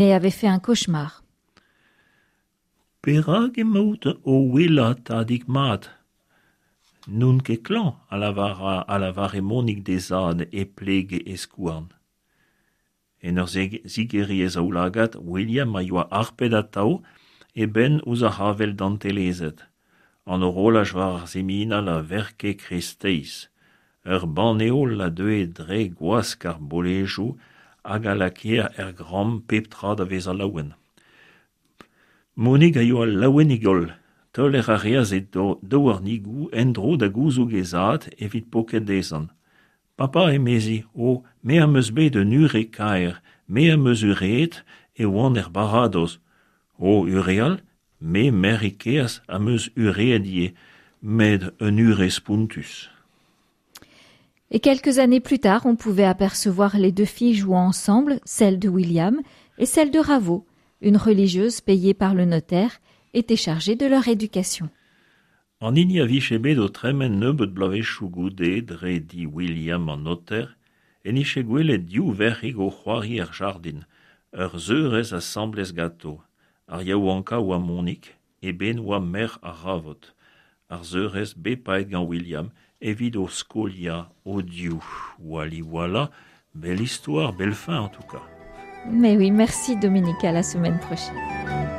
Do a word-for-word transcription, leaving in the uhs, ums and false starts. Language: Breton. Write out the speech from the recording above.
et avait fait un cauchemar. Pera gemout o willa tadig mat. Nun ke clan a la vara a la varemonik des ade e plege eskuan. En ur zigeri ez aoulagat, William a yoa arped atao e ben ouz a havel dantelezet. An ur olaj var zemina la verke kresteiz. Ur baneol la deue dre gwask ar bolejou hag a laker er gram pep tra da vez a laouen. Monig a yoa laouen igol, tol er a reaz e do, do ar nigou endro da gouzoug ezad evit poket dezan. Papa e mezi, o, me a meus bet de nure kaer, me a meus uret e oan er baradoz. O, ureal, me merikeas a meus ureadie, med un ures puntus. Et quelques années plus tard, on pouvait apercevoir les deux filles jouant ensemble, celle de William et celle de Raveau. Une religieuse payée par le notaire était chargée de leur éducation. An ini a vichebet o tremen nebeut blavechou goude dre di William an notaire, en iche gwelet diou verrig o c'hoari er jardin, ur zeurez a sambles gato, ar yaou anka oa monik, e ben oa mer a ravot, ar zeurez bepaet gant William, evit o skolia, o diou, wali wala, belle histoire, belle fin en tout cas. Mais oui, merci Dominique, à la semaine prochaine.